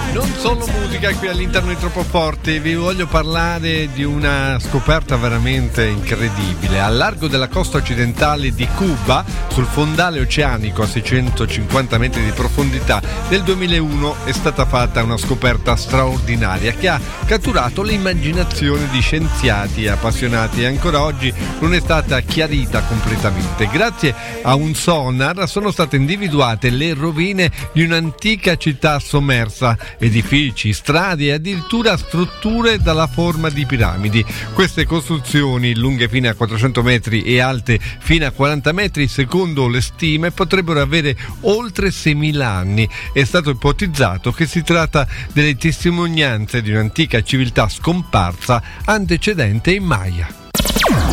Non solo musica qui all'interno di Troppo Forte, vi voglio parlare di una scoperta veramente incredibile. Al largo della costa occidentale di Cuba, sul fondale oceanico a 650 metri di profondità, nel 2001 è stata fatta una scoperta straordinaria che ha catturato l'immaginazione di scienziati e appassionati e ancora oggi non è stata chiarita completamente. Grazie a un sonar sono state individuate le rovine di un'antica città sommersa, edifici, strade e addirittura strutture dalla forma di piramidi. Queste costruzioni, lunghe fino a 400 metri e alte fino a 40 metri, secondo le stime potrebbero avere oltre 6.000 anni. È stato ipotizzato che si tratta delle testimonianze di un'antica civiltà scomparsa antecedente ai Maya.